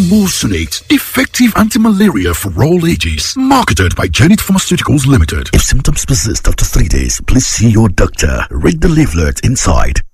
Emulsionate, effective anti-malaria for all ages. Marketed by Janet Pharmaceuticals Limited. If symptoms persist after 3 days, please see your doctor. Read the leaflet inside.